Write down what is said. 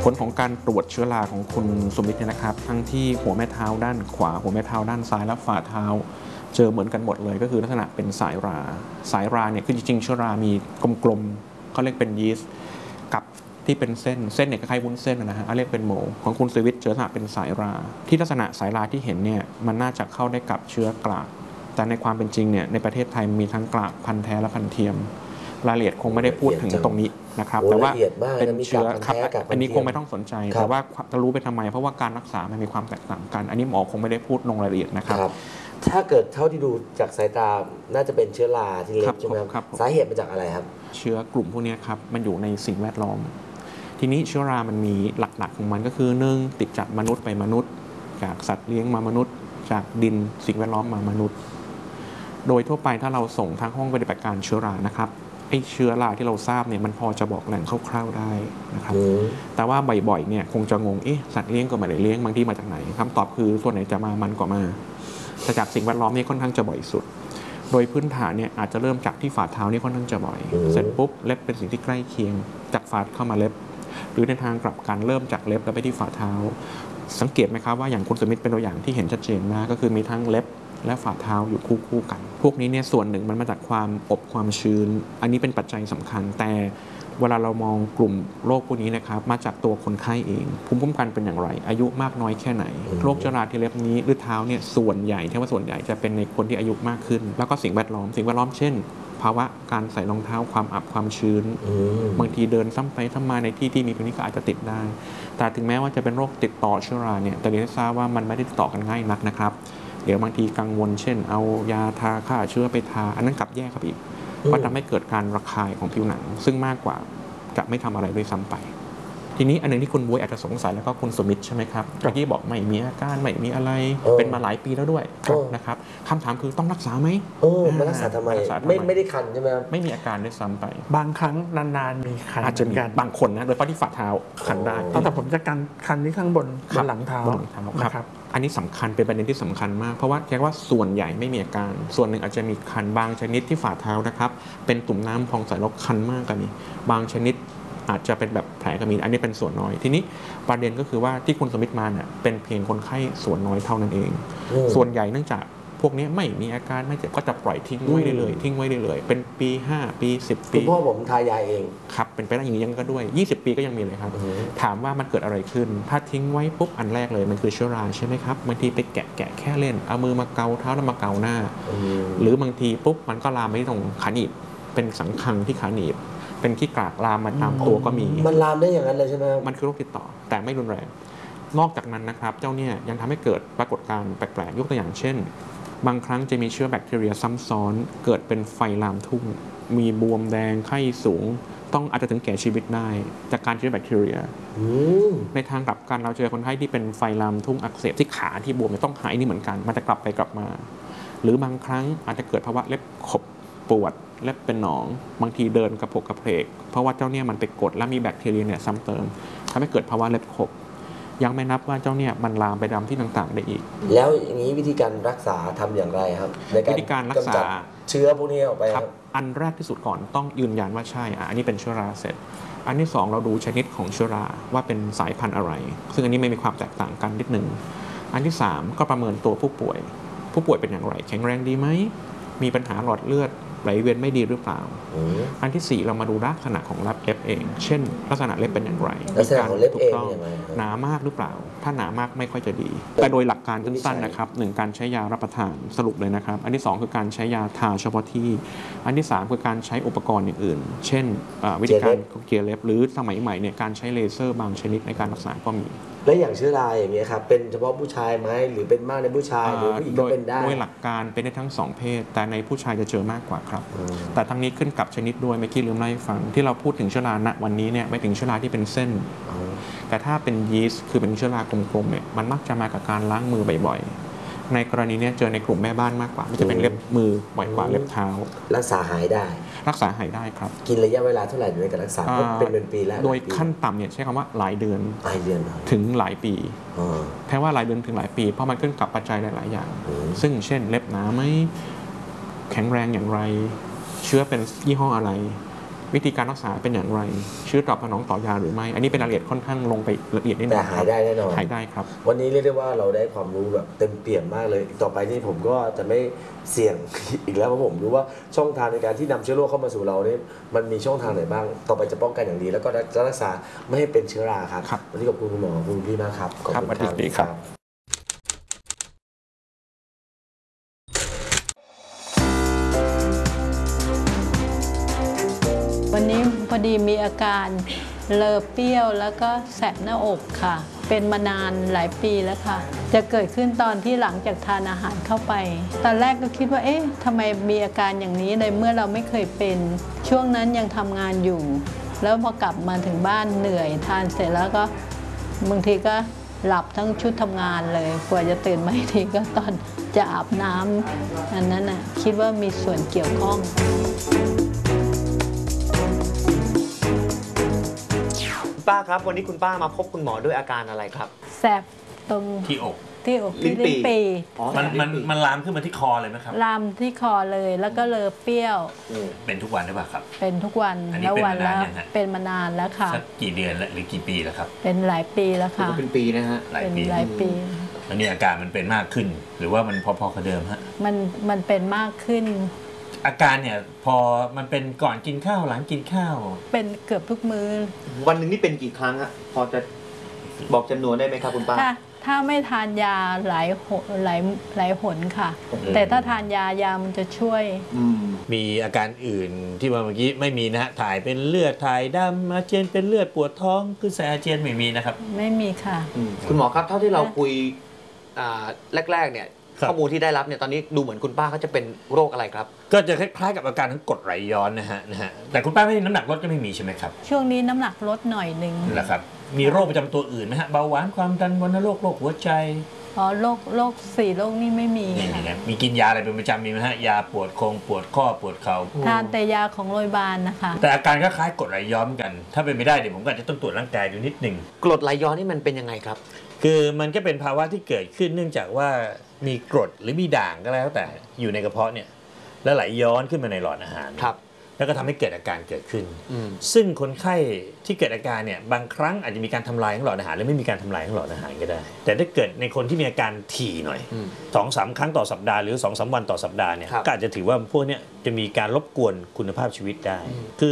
ผลของการตรวจเชื้อราของคุณสมิทธิ์เนี่ยนะครับทั้งที่หัวแม่เท้าด้านขวาหัวแม่เท้าด้านซ้ายและฝ่าเท้าเจอเหมือนกันหมดเลยก็คือลักษณะเป็นสายราเนี่ยคือจริงๆเชื้อรามีกลมๆเขาเรียกเป็นยีสต์กับที่เป็นเส้นเนี่ยคล้ายๆวุ้นเส้นนะฮะเรียกเป็นโมของคุณสมิทธิ์เจอลักษณะเป็นสายราที่ลักษณะสายราที่เห็นเนี่ยมันน่าจะเข้าได้กับเชื้อกลากแต่ในความเป็นจริงเนี่ยในประเทศไทยมีทั้งกลากพันธุ์แท้และพันธุ์เทียมรายละเอียดคงไม่ได้พูดถึงตรงนี้นะครับแต่ว่าเป็นเชื้อครับอันนี้คงไม่ต้องสนใจแต่ว่าจะรู้ไปทำไมเพราะว่าการรักษามันมีความแตกต่างกันอันนี้หมอคงไม่ได้พูดลงรายละเอียดนะครับถ้าเกิดเท่าที่ดูจากสายตาน่าจะเป็นเชื้อราที่เล็บใช่ไหมครับสาเหตุมาจากอะไรครับเชื้อกลุ่มพวกนี้ครับมันอยู่ในสิ่งแวดล้อมทีนี้เชื้อรามันมีหลักๆของมันก็คือ1ติดจากมนุษย์ไปมนุษย์จากสัตว์เลี้ยงมามนุษย์จากดินสิ่งแวดล้อมมามนุษย์โดยทั่วไปถ้าเราส่งทางห้องปฏิบัติการเชื้อรานะครับไอ้เชื้อราที่เราทราบเนี่ยมันพอจะบอกแหล่งคร่าวๆได้นะครับแต่ว่าบ่อยๆเนี่ยคงจะงงสัตว์เลี้ยงก็ไม่ได้เลี้ยงบางทีมาจากไหนคำตอบคือส่วนไหนจะมามันก็มาแต่จากสิ่งแวดล้อมนี่ค่อนข้างจะบ่อยสุดโดยพื้นฐานเนี่ยอาจจะเริ่มจากที่ฝ่าเท้านี่ค่อนข้างจะบ่อยเสร็จปุ๊บเล็บเป็นสิ่งที่ใกล้เคียงจากฝ่าเข้ามาเล็บหรือในทางกลับกันเริ่มจากเล็บแล้วไปที่ฝ่าเท้าสังเกตไหมครับว่าอย่างคุณสมิทธิ์เป็นตัวอย่างที่เห็นชัดเจนมากก็คือมีทั้งเล็บและฝ่าเท้าอยู่คู่กันพวกนี้เนี่ยส่วนหนึ่งมันมาจากความอบความชื้นอันนี้เป็นปัจจัยสำคัญแต่เวลาเรามองกลุ่มโรคพวกนี้นะครับมาจากตัวคนไข้เองภูมิคุ้มกันเป็นอย่างไรอายุมากน้อยแค่ไหนโรคเชื้อราที่เล็บนี้หรือเท้าเนี่ยส่วนใหญ่ที่ว่าส่วนใหญ่จะเป็นในคนที่อายุมากขึ้นแล้วก็สิ่งแวดล้อมเช่นภาวะการใส่รองเท้าความอับความชื้นบางทีเดินซ้ำไปซ้ำมาในที่มีพวกนี้ก็อาจจะติดได้แต่ถึงแม้ว่าจะเป็นโรคติดต่อเชื้อราเนี่ยแต่เรียนให้ทราบว่ามันไม่ได้ติดต่อกันง่ายนักนะครับเดี๋ยวบางทีกังวลเช่นเอายาทาฆ่าเชื้อไปทาอันนั้นกลับแย่ครับอีกว่าทำให้เกิดการระคายของผิวหนังซึ่งมากกว่าจะไม่ทำอะไรด้วยซ้ำไปทีนี้อันนึงที่คุณบ๊วยอาจจะสงสัยแล้วก็คุณสมิทธิ์ใช่ไหมครับเมื่อกี้บอกไม่มีอาการไม่มีอะไรเป็นมาหลายปีแล้วด้วยนะครับคำถามคือต้องรักษาไหมมารักษาทำไมไม่ได้คันใช่ไหมไม่มีอาการด้วยซ้ำไปบางครั้งนานๆมีคันอาจจะมีบางคนนะโดยเฉพาะที่ฝ่าเท้าคันได้แต่ผมจะคันที่ข้างบนหลังเท้าครับอันนี้สำคัญเป็นประเด็นที่สำคัญมากเพราะว่าแค่ว่าส่วนใหญ่ไม่มีอาการส่วนหนึ่งอาจจะมีคันบางชนิดที่ฝ่าเท้านะครับเป็นตุ่มน้ำพองใสแล้วคันมากกันนี่บางชนิดอาจจะเป็นแบบแผลกระมีอันนี้เป็นส่วนน้อยทีนี้ประเด็นก็คือว่าที่คุณสมิทธิ์มาเนี่ยเป็นเพียงคนไข้ส่วนน้อยเท่านั้นเองส่วนใหญ่เนื่องจากพวกนี้ไม่มีอาการไม่เจ็บก็จะปล่อยทิ้งไว้ได้เลยเป็นปี5ปี10ปีคุณพ่อผมทายาเองครับเป็นไปได้อย่างนี้ยังก็ด้วย20ปีก็ยังมีเลยครับถามว่ามันเกิดอะไรขึ้นถ้าทิ้งไว้ปุ๊บอันแรกเลยมันคือเชื้อราใช่ไหมครับบางทีไปแกะแค่เล่นเอามือมาเกาเท้าแล้วมาเกาหน้าหรือบางทีปุ๊บมันก็ลามไปตรงขาหนีบเป็นสังคังที่ขาหนีบเป็นขี้กากลามมาตามตัวก็มีมันลามได้อย่างนั้นเลยใช่ไหมมันคือโรคติดต่อแต่ไม่รุนแรงนอกจากนั้นนะครับเจ้าเนี่ยยังทำให้เกิดปรากฏการณ์แปลกๆยกตัวอย่างเช่นบางครั้งจะมีเชื้อแบคทีเรียซ้ำซ้อนเกิดเป็นไฟลามทุ่งมีบวมแดงไข้สูงต้องอาจจะถึงแก่ชีวิตได้จากการเชื้อแบคทีเรียในทางกลับกันเราเจอคนไข้ที่เป็นไฟลามทุ่งอักเสบที่ขาที่บวมต้องหายนี่เหมือนกันมันจะกลับไปกลับมาหรือบางครั้งอาจจะเกิดภาวะเล็บขบปวดเล็บเป็นหนองบางทีเดินกระโผกกระเพกเพราะว่าเจ้าเนี่ยมันไปกดและมีแบคทีเรียเนี่ยซ้ำเติมทำให้เกิดภาวะเล็บขบยังไม่นับว่าเจ้าเนี่ยมันลามไปตามที่ต่างๆได้อีกแล้วอย่างนี้วิธีการรักษาทำอย่างไรครับในการรักษาเชื้อพวกนี้ออกไปครับอันแรกที่สุดก่อนต้องยืนยันว่าใช่อันนี้เป็นเชื้อราเสร็จอันที่2เราดูชนิดของเชื้อราว่าเป็นสายพันธุ์อะไรซึ่งอันนี้ไม่มีความแตกต่างกันนิดนึงอันที่3ก็ประเมินตัวผู้ป่วยเป็นอย่างไรแข็งแรงดีไหมมีปัญหาหลอดเลือดไหลเวียนไม่ดีหรือเปล่าอันที่4เรามาดูลักษณะของเล็บเองเช่นลักษณะเล็บเป็นอย่างไรลักษณะของเล็บเองหนามากหรือเปล่าถ้าหนามากไม่ค่อยจะดีแต่โดยหลักการสั้นๆนะครับ1การใช้ยารับประทานสรุปเลยนะครับอันที่2คือการใช้ยาทาเฉพาะที่อันที่3คือการใช้อุปกรณ์อย่างอื่นเช่นวิธีการเกลี่ยเล็บหรือสมัยใหม่เนี่ยการใช้เลเซอร์บางชนิดในการรักษาก็มีและอย่างเชื้อราอย่างเงี้ยครับเป็นเฉพาะผู้ชายไหมหรือเป็นมากในผู้ชายหรือผู้หญิงก็เป็นได้โดยหลักการเป็นได้ทั้ง2เพศแต่ในผู้ชายจะเจอมากกว่าครับแต่ทั้งนี้ขึ้นกับชนิดด้วยเมื่อกี้ลืมเล่าให้ฟังที่เราพูดถึงเชื้อราณวันนี้เนี่ยไม่ถึงเชื้อราที่เป็นเส้นแต่ถ้าเป็นยีสต์คือเป็นเชื้อรากลมๆเนี่ยมันมักจะมากับการล้างมือบ่อยๆในกรณีนี้เจอในกลุ่มแม่บ้านมากกว่าไม่จะเป็นเล็บมือบ่อยกว่าเล็บเท้ารักษาหายได้ครับกินระยะเวลาเท่าไหร่ในการรักษาเป็นปีแล้วโดยขั้นต่ำเนี่ยใช้คำว่าหลายเดือนถึงหลายปีแปลว่าหลายเดือนถึงหลายปีเพราะมันขึ้นกับปัจจัยหลายๆอย่างซึ่งเช่นเล็บหนาไหมแข็งแรงอย่างไรเชื้อเป็นยี่ห้ออะไรวิธีการรักษาเป็นอย่างไรเชื้อตอบสนองต่อยาหรือไม่อันนี้เป็นรายละเอียดค่อนข้างลงไปละเอียดนิดนึงแต่หายได้แน่นอนหายได้ครับวันนี้เรียกได้ว่าเราได้ความรู้แบบเต็มเปี่ยมมากเลยต่อไปนี่ผมก็จะไม่เสี่ยง อีกแล้วเพราะผมรู้ว่าช่องทางในการที่นำเชื้อโรคเข้ามาสู่เราเนี่ยมันมีช่องทางไหนบ้างต่อไปจะป้องกันอย่างดีแล้วก็จะรักษาไม่ให้เป็นเชื้อราครับครับวันนี้ขอบคุณคุณหมอขอบคุณพี่มากครับขอบคุณครับสวัสดีครับวันนี้พอดีมีอาการเลอเปรี้ยวแล้วก็แสบหน้าอกค่ะ เป็นมานานหลายปีแล้วค่ะ จะเกิดขึ้นตอนที่หลังจากทานอาหารเข้าไป ตอนแรกก็คิดว่าเอ๊ะทำไมมีอาการอย่างนี้เลยเมื่อเราไม่เคยเป็น ช่วงนั้นยังทำงานอยู่ แล้วพอกลับมาถึงบ้านเหนื่อยทานเสร็จแล้วก็บางทีก็หลับทั้งชุดทำงานเลยกว่าจะตื่นมาอีกทีก็ตอนจะอาบน้ำอันนั้นน่ะคิดว่ามีส่วนเกี่ยวข้องป้าครับวันนี้คุณป้ามาพบคุณหมอด้วยอาการอะไรครับแสบตรงที่อกที่อกที่ลิ้ลิ้นนปี่ปีมันลามขึ้นมาที่คอเลยไหมครับลามที่คอเลยแล้วก็เลอเปรี้ยวเป็นทุกวันหรือเปล่าครับเป็นทุกวันอันนี้แล้วเป็นวันมานานแล้วยังฮะเป็นมานานแล้วค่ะสักกี่เดือนแล้วหรือกี่ปีแล้วครับเป็นหลายปีแล้วค่ะเป็นปีนะฮะหลายเป็นปีหลายปีแล้วนี่อาการมันเป็นมากขึ้น หรือว่ามันพอๆกับเดิมฮะมันเป็นมากขึ้นอาการเนี่ยพอมันเป็นก่อนกินข้าวหลังกินข้าวเป็นเกือบทุกมื้อวันหนึ่งนี่เป็นกี่ครั้งฮะพอจะบอกจำนวนได้ไหมครับคุณป้าถ้าไม่ทานยาหลายหนค่ะอืมแต่ถ้าทานยามันจะช่วยมีอาการอื่นที่ว่าเมื่อกี้ไม่มีนะฮะถ่ายเป็นเลือดถ่ายดำอาเจียนเป็นเลือดปวดท้องคือแสอาเจียนไม่มีนะครับไม่มีค่ะคุณหมอครับเท่าที่เราคุยแรกๆเนี่ยครับข้อมูลที่ได้รับเนี่ยตอนนี้ดูเหมือนคุณป้าเขาจะเป็นโรคอะไรครับก็จะคล้ายๆกับอาการทั้งกรดไหลย้อนนะฮะแต่คุณป้าไม่น้ำหนักลดก็ไม่มีใช่ไหมครับช่วงนี้น้ำหนักลดหน่อยหนึ่งนะครับมีโรคประจำตัวอื่นไหมฮะเบาหวานความดันวัณโรคโรคหัวใจอ๋อโรค4 โรคนี่ไม่มีนี่ค่ะนะมีกินยาอะไรเป็นประจำมีไหมฮะยาปวดโครงปวดข้อปวดเข่าทานแต่ยาของโรงพยาบาลนะคะแต่อาการก็คล้ายกรดไหลย้อนกัน ถ้าเป็นไม่ได้เดี๋ยวผมก็อาจจะต้องตรวจร่างกายดูนิดหนึ่งกรดไหลย้อนนี่มันเป็นยังไงครับคือมันก็เป็นภาวะที่เกิดขึ้นเนื่องจากว่ามีกรดหรือมีด่างก็แล้วแต่อยู่ในกระเพาะเนี่ยแล้วไหลย้อนขึ้นมาในหลอดอาหารครับแล้วก็ทำให้เกิดอาการเกิดขึ้น ซึ่งคนไข้ที่เกิดอาการเนี่ยบางครั้งอาจจะมีการทำลายของหลอดอาหารหรือไม่มีการทำลายของหลอดอาหารก็ได้ แต่ถ้าเกิดในคนที่มีอาการถี่หน่อย 2-3 ครั้งต่อสัปดาห์หรือ 2-3 วันต่อสัปดาห์เนี่ยครับก็อาจจะถือว่าพวกเนี้ยจะมีการรบกวนคุณภาพชีวิตได้คือ